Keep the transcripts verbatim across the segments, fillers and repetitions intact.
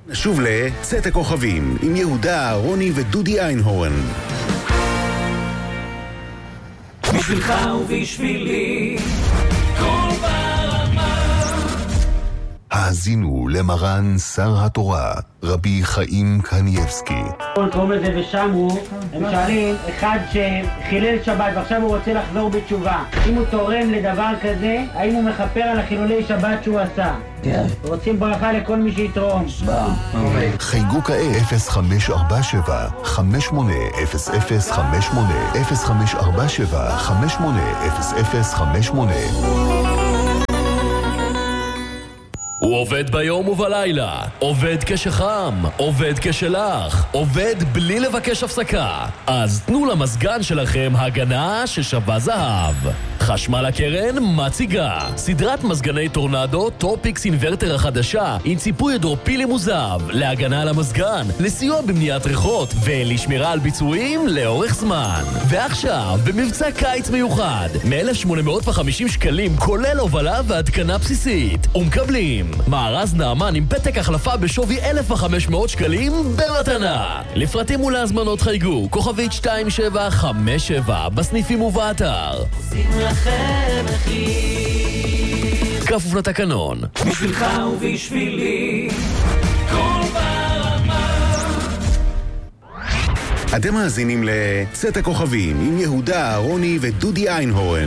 נשוב לצאת הכוכבים עם יהודה, רוני ודודי איינהורן. בשבילך ובשבילי כל ברמה. האזינו למרן שר התורה רבי חיים קניאבסקי. קוראים לזה ושמרו, הם שואלים אחד שחילל שבת ועכשיו הוא רוצה לחזור בתשובה, אם הוא תורם לדבר כזה, האם הוא מכפר על החילולי שבת שהוא עשה? כן. רוצים ברכה לכל מי שיתרום. חייגו כעת אפס חמש ארבע שבע חמש שמונה אפס אפס חמש שמונה אפס חמש ארבע שבע חמש שמונה אפס אפס חמש שמונה. הוא עובד ביום ובלילה, עובד כשחם, עובד כשלח, עובד בלי לבקש הפסקה. אז תנו למסגן שלכם הגנה ששווה זהב. חשמל הקרן מציגה סדרת מזגני טורנדו טופיקס אינברטר החדשה עם ציפוי הידרופילי מוזב להגנה על המזגן, לסיוע במניעת ריחות ולשמירה על ביצועים לאורך זמן. ועכשיו במבצע קיץ מיוחד מ-אלף שמונה מאות וחמישים שקלים כולל הובלה והתקנה בסיסית, ומקבלים מארז נאמן עם פתק החלפה בשווי אלף וחמש מאות שקלים במתנה. לפרטים ולהזמנות חייגו כוכבית שתיים שבע חמש שבע בסניפים ובאתר. כפוף לתקנון. בשבילך ובשבילי כל ברמה. אתם מאזינים לצאת הכוכבים עם יהודה, רוני ודודי איינהורן.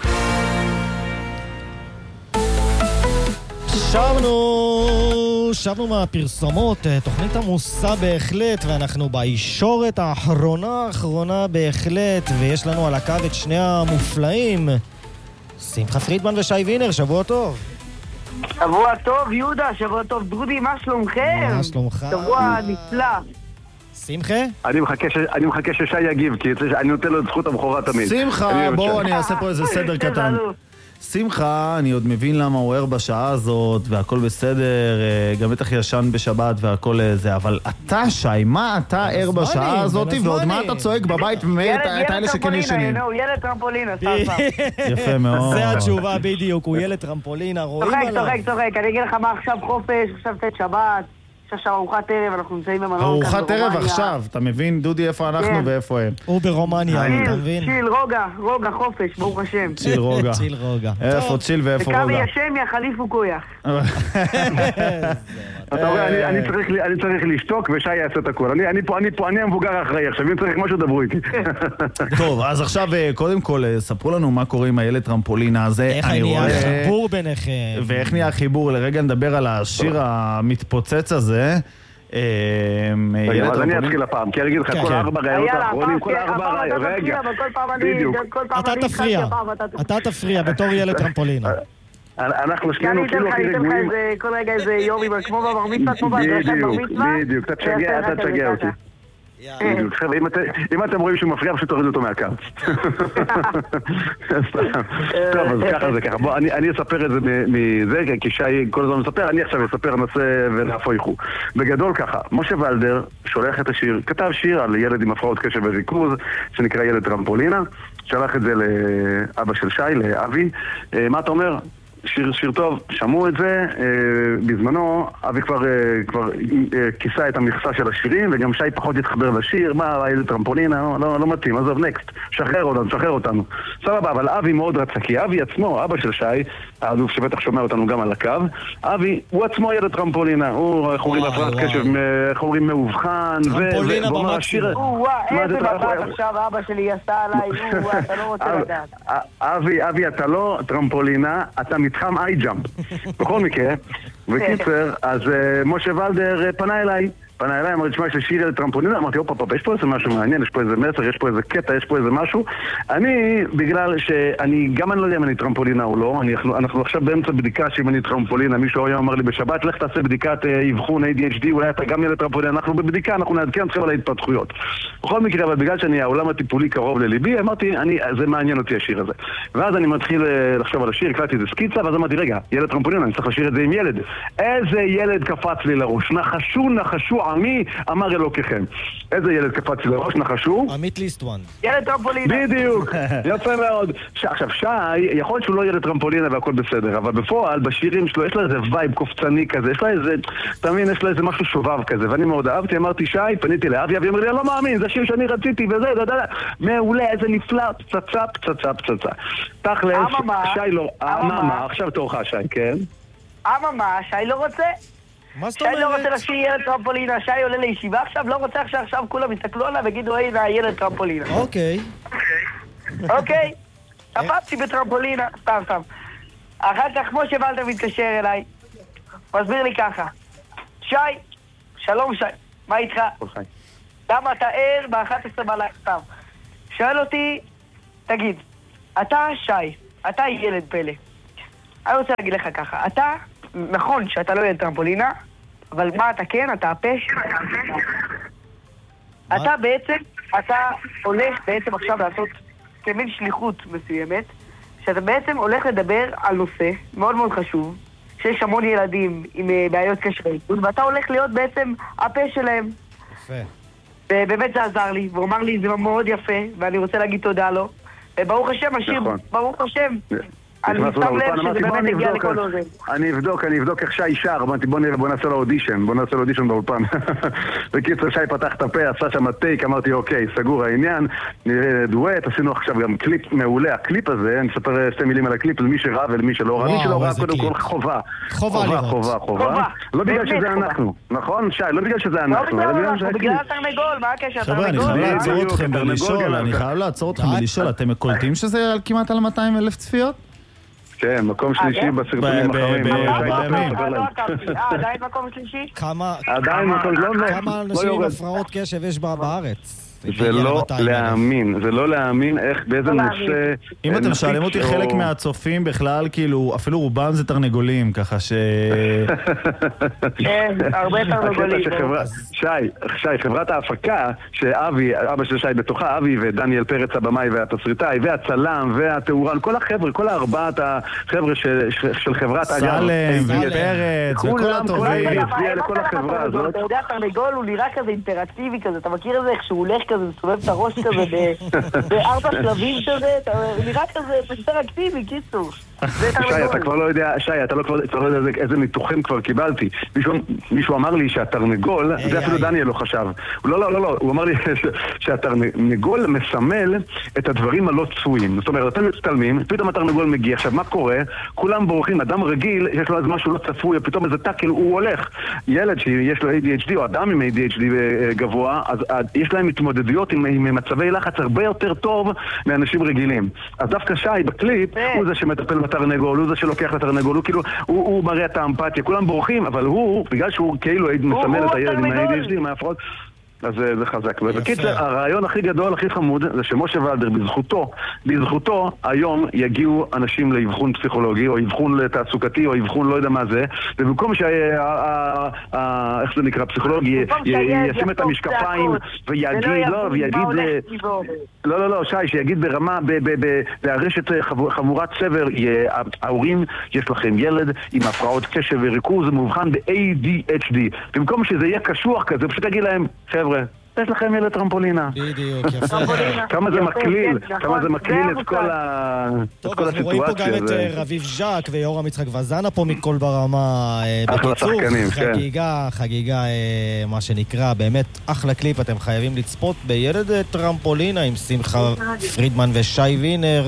שבנו, שבנו מהפרסומות, תוכנית עמוסה בהחלט, ואנחנו בישורת האחרונה, האחרונה בהחלט, ויש לנו על הקו את שני המופלאים, שמחה פרידמן ושי וינר. שבוע טוב. שבוע טוב יהודה, שבוע טוב דודי, מה שלומכם? מה שלומך? שבוע נפלא. שמחה? אני מחכה, ש... אני מחכה ששי יגיב, כי אני נותן לו את זכות הבכורה תמיד. שמחה, בואו אני אעשה פה איזה סדר קטן. שמחה, אני עוד מבין למה הוא ער בשעה הזאת והכל בסדר, גם בטח ישן בשבת והכל זה, אבל אתה שי, מה אתה ער בשעה הזאת ועוד מה אתה צועק בבית ומעיר את האלה שכן ישנים? הוא ילד טרמפולינה, יפה מאוד. זה התשובה בדיוק, הוא ילד טרמפולינה, רואים עליו. צוחק, צוחק, צוחק, אני אגיד לך מה עכשיו חופש, עכשיו תת שבת, עכשיו ארוחת ערב, אנחנו נמצאים במלון כאן ברומניה. ארוחת ערב עכשיו, אתה מבין דודי איפה אנחנו ואיפה הם? הוא ברומניה, אתה מבין? צ'יל, רוגע, רוגע, חופש, ברוך השם. צ'יל, רוגע. צ'יל, רוגע. איפה צ'יל ואיפה רוגע? וכמה ישם יחליפו כויח. אתה רואה, אני צריך לשתוק ושי יעשה את הכל. אני המבוגר האחראי, עכשיו אם צריך משהו דברו איתי. טוב, אז עכשיו קודם כל ספרו לנו מה קורה עם הילד טרמפולינה הזה. איך נהיה החיבור ביניכם? ואיך נהיה החיבור? לרגע נדבר על השיר המתפוצץ הזה. רגע, אז אני אתחיל הפעם, כי אני אגיד לך, כל ארבע רעיונות האחרונים, כל ארבע רעיונות, רגע, בדיוק. אתה תפריע, אתה תפריע בתור ילד טרמפולינה. אנחנו שנינו כאילו הכי רגועים. אני אתן לך כל רגע איזה יורי, כמו בבר מצווה, כמו בהדרשת בר מצווה. בדיוק, אתה תשגע אותי. אם אתם רואים שהוא מפריע, פשוט תורידו אותו מהקו. טוב, אז ככה זה ככה. בוא, אני אספר את זה מזה, כי שי כל הזמן מספר, אני עכשיו אספר נושא ולאפו ייחו. בגדול ככה, משה ולדר שולח את השיר, כתב שיר על ילד עם הפרעות קשב וריכוז, שנקרא ילד טרמפולינה, שלח את זה לאבא של שי, לאבי. מה אתה אומר? שיר, שיר טוב, שמעו את זה, אה, בזמנו אבי כבר, אה, כבר אה, כיסה את המכסה של השירים, וגם שי פחות התחבר לשיר, מה, איזה טרמפולינה, לא, לא, לא מתאים, עזוב, נקסט, שחרר אותנו, שחרר אותנו. סבבה, אבל אבי מאוד רצה, כי אבי עצמו, אבא של שי, האלוף שבטח שומע אותנו גם על הקו, אבי, הוא עצמו ילד טרמפולינה, הוא, איך אומרים, הפרעת קשב, איך אומרים, מאובחן, טרמפולינה במקסימום. וואה, איזה מבט עכשיו אבא שלי עשה עליי, וואה, אתה לא רוצה לדעת. אבי, אבי, אתה לא טרמפולינה, אתה מתחם איי-ג'אמפ. בכל מקרה, בקיצר, אז משה ולדר פנה אליי, פנה אליי, אמרתי, שמה, יש לי שיר ילד טרמפולינה, אמרתי, אופה, פאפה, יש פה איזה משהו מעניין, יש פה איזה מסר, יש פה איזה קטע, יש פה איזה משהו. אני, בגלל שאני, גם אני לא יודע אם אני טרמפולינה או לא, אנחנו, אנחנו עכשיו באמצע בדיקה שאם אני טרמפולינה, מישהו היום אמר לי בשבת, לך תעשה בדיקת אבחון איי די אייץ' די, אולי אתה גם ילד טרמפולינה, אנחנו בבדיקה, אנחנו נעדכן אתכם על ההתפתחויות. בכל מקרה, אבל בגלל שאני, העולם הטיפולי קרוב לליבי, אמרתי, אני, זה מעניין אותי השיר הזה. ואז אני מתחיל לחשוב על השיר, הקלטתי איזה סקיצה, ואז אמרתי, רגע, ילד טרמפולינה, אני צריך לשיר את זה עם ילד. איזה ילד קפץ לי לראש. נחשו, נחשו, עמי, אמר אלוקיכם. איזה ילד קפץ לראש, נחשו? עמית ליסטואן. ילד טרמפולינה. בדיוק, יפה מאוד. עכשיו, שי, יכול להיות שהוא לא ילד טרמפולינה והכל בסדר, אבל בפועל, בשירים שלו, יש לו איזה וייב קופצני כזה, יש לו איזה, תאמין, יש לו איזה משהו שובב כזה, ואני מאוד אהבתי, אמרתי, שי, פניתי לאבי, אבי אמר לי, אני לא מאמין, זה שיר שאני רציתי, וזה, דה, דה, דה. מעולה, איזה נפלא, פצצה, פצצה, פצצה. תכלס, שי לא, אממה, עכשיו תורך, שי, כן? אממה, שי לא רוצה. מה זאת שי לא רוצה אומרת? לשיר ילד טרמפולינה, שי עולה לישיבה עכשיו, לא רוצה עכשיו, עכשיו כולם יסתכלו עליו ויגידו, הנה, הילד טרמפולינה. אוקיי. אוקיי, תפפתי בטרמפולינה, סתם, סתם. אחר כך, כמו שבלטר מתקשר אליי, מסביר לי ככה, שי, שלום שי, מה איתך? למה אתה ער ב-אחת עשרה בלילה סתם? שואל אותי, תגיד, אתה שי, אתה ילד פלא. אני רוצה להגיד לך ככה, אתה, נכון שאתה לא ילד טרמפולינה, אבל מה אתה כן, אתה הפש? אתה בעצם, אתה הולך בעצם עכשיו לעשות כמין שליחות מסוימת, שאתה בעצם הולך לדבר על נושא מאוד מאוד חשוב, שיש המון ילדים עם בעיות קשר וריכוז, ואתה הולך להיות בעצם הפה שלהם. יפה. ובאמת זה עזר לי, והוא אמר לי זה מאוד יפה, ואני רוצה להגיד תודה לו. וברוך השם, השיר, ברוך השם. אני שם לב שזה באמת הגיע לכל אוזן. אני אבדוק, אני אבדוק איך שי שר, אמרתי בוא נעשה לו אודישן, בוא נעשה לו אודישן באולפן. בקיצור, שי פתח את הפה, עשה שם טייק, אמרתי אוקיי, סגור העניין, נראה דואט, עשינו עכשיו גם קליפ מעולה, הקליפ הזה, אני אספר שתי מילים על הקליפ, למי שראה ולמי שלא ראה, מי שלא ראה קודם כל חובה. חובה, חובה, חובה. לא בגלל שזה אנחנו, נכון שי? לא בגלל שזה אנחנו. לא בגלל התרנגול, מה הקשר? חבר'ה, אני חייב לעצור אתכם ולשאול, אני חייב לעצור אתכם ולשאול, אתם קולטים שזה כמעט על מאתיים אלף צפיות? כן, מקום שלישי בסרטונים אחרים. עדיין מקום שלישי? כמה אנשים עם הפרעות קשב יש בארץ? זה לא להאמין, זה לא להאמין איך, באיזה נושא... אם אתם שואלים אותי, חלק מהצופים בכלל, כאילו, אפילו רובם זה תרנגולים, ככה ש... כן, הרבה תרנגולים. שי, שי, חברת ההפקה, שאבי, אבא של שי בתוכה, אבי ודניאל פרץ הבמאי והתסריטאי, והצלם, והתאורן, כל החבר'ה, כל הארבעת החבר'ה של חברת אגב. סלם, ופרץ, וכל הטובים. לכל החברה הזאת. אתה יודע, תרנגול הוא נראה כזה אינטראקטיבי כזה, אתה מכיר את זה איך שהוא הולך כזה, מסובב את הראש כזה בארבע שלבים כזה, אתה נראה כזה אינטראקטיבי, קיצור. שי, אתה כבר לא יודע, שי, אתה לא כבר לא יודע איזה ניתוחים כבר קיבלתי. מישהו אמר לי שהתרנגול, זה אפילו דניאל לא חשב. לא, לא, לא, לא, הוא אמר לי שהתרנגול מסמל את הדברים הלא צפויים. זאת אומרת, אתם מצטלמים, פתאום התרנגול מגיע. עכשיו, מה קורה? כולם בורחים, אדם רגיל, יש לו אז משהו לא צפוי, פתאום איזה טאקל, הוא הולך. ילד שיש לו איי די אייץ' די, או אדם עם איי די אייץ' די גבוה, אז יש להם התמודדויות עם מצבי לחץ הרבה יותר טוב מאנשים רגילים. אז דווקא שי, בקליפ, הוא זה שמטפל בתרנגול, הוא זה שלוקח לתרנגול, הוא כאילו, הוא, הוא מראה את האמפתיה, כולם בורחים, אבל הוא, בגלל שהוא כאילו מסמל את הילד עם ה-איי די אייץ' די, מההפרעות, אז זה חזק. ובקיצר, הרעיון הכי גדול, הכי חמוד, זה שמשה ולדר, בזכותו, בזכותו, היום יגיעו אנשים לאבחון פסיכולוגי, או אבחון לתעסוקתי, או אבחון לא יודע מה זה, ובמקום שה... איך זה נקרא, פסיכולוגי, ישים את המשקפיים, ויגיד, לא, ויגיד... לא, לא, לא, שי, שיגיד ברמה, להרשת חבורת סבר, ההורים, יש לכם ילד עם הפרעות קשב וריכוז, מאובחן ב-איי די אייץ' די. במקום שזה יהיה קשוח כזה, פשוט תגיד להם, חבר'ה, יש לכם ילד טרמפולינה. בדיוק, יפה. כמה זה מקליל, כמה זה מקליל את כל הסיטואציה. טוב, אנחנו רואים פה גם את רביב ז'ק ויורם יצחק וזנה פה מכל ברמה. בקיצור, חגיגה, חגיגה, מה שנקרא, באמת אחלה קליפ, אתם חייבים לצפות בילד טרמפולינה עם שמחה פרידמן ושי וינר.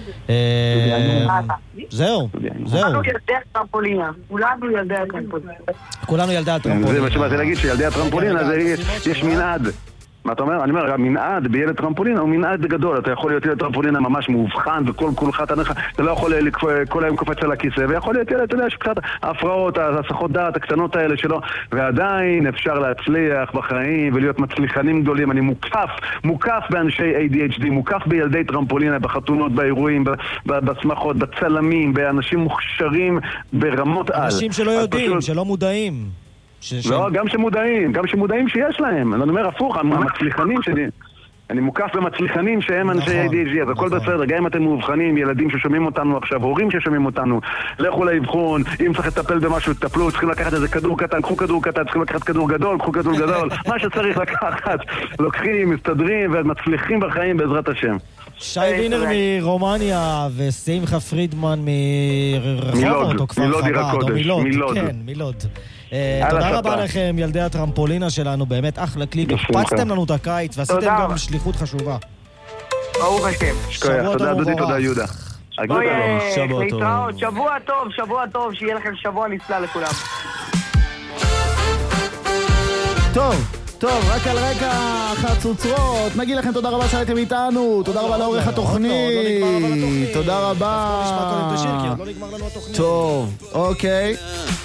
זהו, זהו. כולנו ילדי הטרמפולינה. כולנו ילדי הטרמפולינה. כולנו ילדי הטרמפולינה. זה מה שבאתי להגיד, שילדי הטרמפולינה יש מנעד. מה אתה אומר? אני אומר, המנעד בילד טרמפולינה הוא מנעד גדול. אתה יכול להיות ילד טרמפולינה ממש מאובחן וכל כולך תנך, אתה לא יכול כל היום קופץ על הכיסא, ויכול להיות ילד, אתה יודע, שקצת ההפרעות, ההסחות דעת, הקטנות האלה שלו, ועדיין אפשר להצליח בחיים ולהיות מצליחנים גדולים. אני מוקף, מוקף באנשי איי די אייץ' די, מוקף בילדי טרמפולינה, בחתונות, באירועים, בשמחות, בצלמים, באנשים מוכשרים ברמות על. אנשים שלא יודעים, שלא מודעים. לא, גם שמודעים, גם שמודעים שיש להם. אני אומר הפוך, המצליחנים שלי... אני מוקף במצליחנים שהם אנשי איי די אייץ' די, אז הכל בסדר, גם אם אתם מאובחנים, ילדים ששומעים אותנו עכשיו, הורים ששומעים אותנו, לכו לאבחון, אם צריך לטפל במשהו, תטפלו, צריכים לקחת איזה כדור קטן, קחו כדור קטן, צריכים לקחת כדור גדול, קחו כדור גדול, מה שצריך לקחת, לוקחים, מסתדרים ומצליחים בחיים בעזרת השם. שי וינר מרומניה ושמחה פרידמן מרחובות או כפר חב"ד, או מילוד, כן, מילוד. תודה רבה לכם, ילדי הטרמפולינה שלנו, באמת אחלה קליפ, הקפצתם לנו את הקיץ ועשיתם גם שליחות חשובה. ברוך השם. שבוע תודה דודי, תודה יהודה. שבוע טוב. שבוע טוב, שבוע טוב, שיהיה לכם שבוע נפלא לכולם. טוב. טוב, רק על רקע חצוצרות, נגיד לכם תודה רבה שהייתם איתנו, תודה רבה לעורך התוכנית, תודה רבה. טוב, אוקיי.